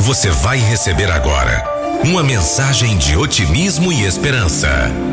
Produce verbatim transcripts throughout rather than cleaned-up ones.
Você vai receber agora uma mensagem de otimismo e esperança.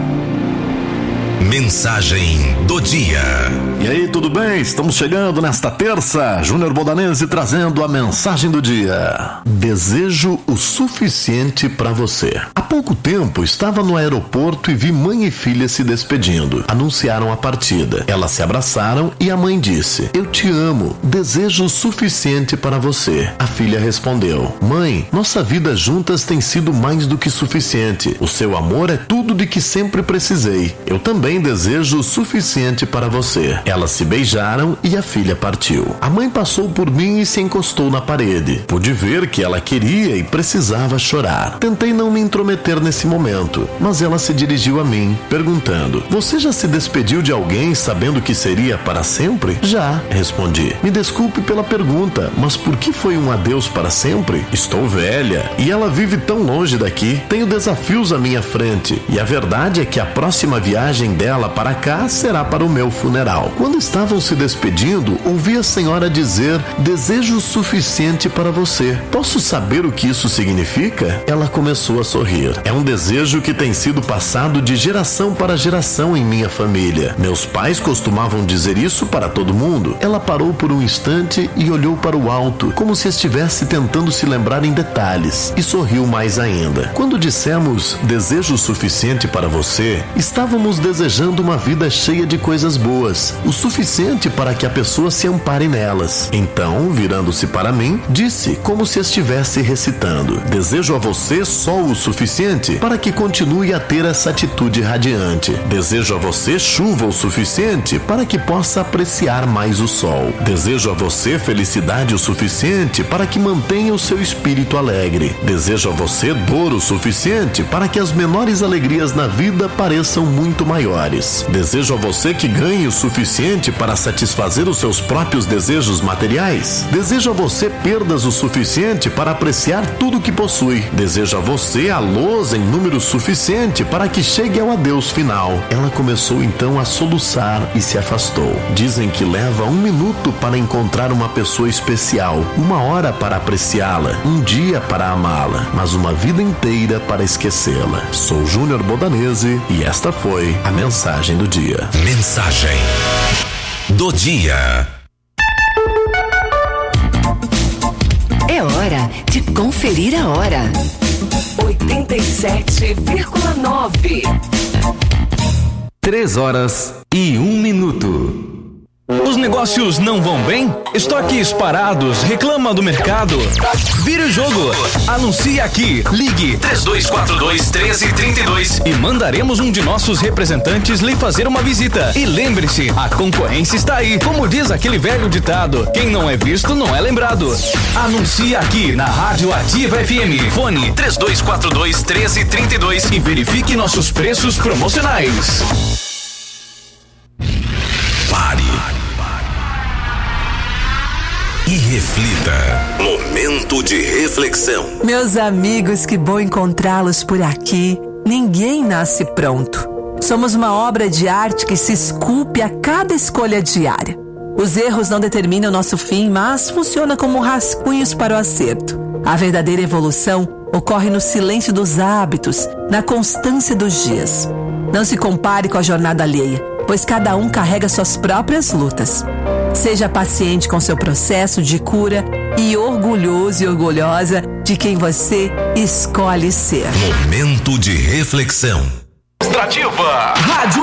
Mensagem do dia. E aí, tudo bem? Estamos chegando nesta terça. Júnior Bodanese trazendo a mensagem do dia. Desejo o suficiente para você. Há pouco tempo estava no aeroporto e vi mãe e filha se despedindo. Anunciaram a partida. Elas se abraçaram e a mãe disse: eu te amo, desejo o suficiente para você. A filha respondeu: mãe, nossa vida juntas tem sido mais do que suficiente. O seu amor é tudo de que sempre precisei. Eu também desejo o suficiente para você. Elas se beijaram e a filha partiu. A mãe passou por mim e se encostou na parede. Pude ver que ela queria e precisava chorar. Tentei não me intrometer nesse momento, mas ela se dirigiu a mim, perguntando: você já se despediu de alguém sabendo que seria para sempre? Já, respondi. Me desculpe pela pergunta, mas por que foi um adeus para sempre? Estou velha e ela vive tão longe daqui. Tenho desafios à minha frente e a verdade é que a próxima viagem dela para cá será para o meu funeral. Quando estavam se despedindo, ouvi a senhora dizer: desejo o suficiente para você. Posso saber o que isso significa? Ela começou a sorrir. É um desejo que tem sido passado de geração para geração em minha família. Meus pais costumavam dizer isso para todo mundo. Ela parou por um instante e olhou para o alto, como se estivesse tentando se lembrar em detalhes, e sorriu mais ainda. Quando dissemos desejo o suficiente para você, estávamos desejando uma vida cheia de coisas boas, o suficiente para que a pessoa se ampare nelas. Então, virando-se para mim, disse como se estivesse recitando: desejo a você só o suficiente para que continue a ter essa atitude radiante. Desejo a você chuva o suficiente para que possa apreciar mais o sol. Desejo a você felicidade o suficiente para que mantenha o seu espírito alegre. Desejo a você dor o suficiente para que as menores alegrias na vida pareçam muito maiores. Desejo a você que ganhe o suficiente para satisfazer os seus próprios desejos materiais. Desejo a você perdas o suficiente para apreciar tudo o que possui. Desejo a você a luz em número suficiente para que chegue ao adeus final. Ela começou então a soluçar e se afastou. Dizem que leva um minuto para encontrar uma pessoa especial, uma hora para apreciá-la, um dia para amá-la, mas uma vida inteira para esquecê-la. Sou Júnior Bodanese e esta foi a mensagem do dia. Mensagem do dia. É hora de conferir a hora. oitenta e sete vírgula nove. Três horas e um minuto. Os negócios não vão bem? Estoques parados? Reclama do mercado? Vire o jogo. Anuncie aqui. Ligue três dois quatro dois, um três três dois e mandaremos um de nossos representantes lhe fazer uma visita. E lembre-se, a concorrência está aí. Como diz aquele velho ditado: quem não é visto não é lembrado. Anuncie aqui na Rádio Ativa F M. Fone três dois quatro dois, um três três dois e verifique nossos preços promocionais. Pare e reflita. Momento de reflexão. Meus amigos, que bom encontrá-los por aqui. Ninguém nasce pronto. Somos uma obra de arte que se esculpe a cada escolha diária. Os erros não determinam nosso fim, mas funcionam como rascunhos para o acerto. A verdadeira evolução ocorre no silêncio dos hábitos, na constância dos dias. Não se compare com a jornada alheia, pois cada um carrega suas próprias lutas. Seja paciente com seu processo de cura e orgulhoso e orgulhosa de quem você escolhe ser. Momento de reflexão. Extrativa Rádio